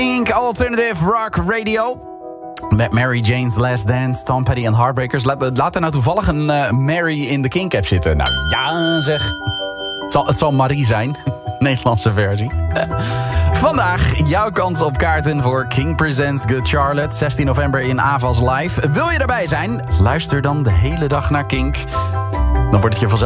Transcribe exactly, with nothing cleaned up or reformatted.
Kink Alternative Rock Radio. Met Mary Jane's Last Dance, Tom Petty en Heartbreakers. Laat, laat er nou toevallig een uh, Mary in de Kink-app zitten. Nou ja, zeg. Het zal, het zal Marie zijn. Nederlandse versie. Vandaag jouw kans op kaarten voor King Presents Good Charlotte. zestien november in Avas Live. Wil je erbij zijn? Luister dan de hele dag naar Kink. Dan wordt het je vanzelf